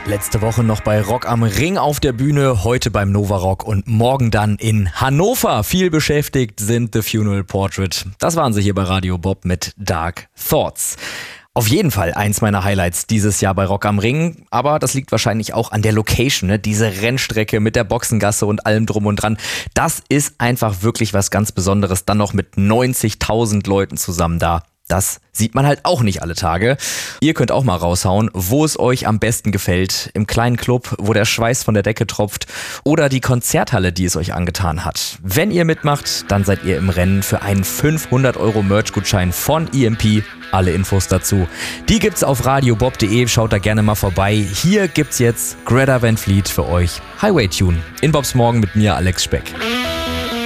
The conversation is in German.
Letzte Woche noch bei Rock am Ring auf der Bühne, heute beim Nova Rock und morgen dann in Hannover. Viel beschäftigt sind The Funeral Portrait. Das waren sie hier bei Radio Bob mit Dark Thoughts. Auf jeden Fall eins meiner Highlights dieses Jahr bei Rock am Ring, aber das liegt wahrscheinlich auch an der Location, ne? Diese Rennstrecke mit der Boxengasse und allem drum und dran. Das ist einfach wirklich was ganz Besonderes, dann noch mit 90.000 Leuten zusammen da. Das sieht man halt auch nicht alle Tage. Ihr könnt auch mal raushauen, wo es euch am besten gefällt. Im kleinen Club, wo der Schweiß von der Decke tropft. Oder die Konzerthalle, die es euch angetan hat. Wenn ihr mitmacht, dann seid ihr im Rennen für einen 500 € Merch-Gutschein von EMP. Alle Infos dazu, die gibt's auf radiobob.de. Schaut da gerne mal vorbei. Hier gibt's jetzt Greta Van Fleet für euch. Highway Tune. In Bobs Morgen mit mir, Alex Speck.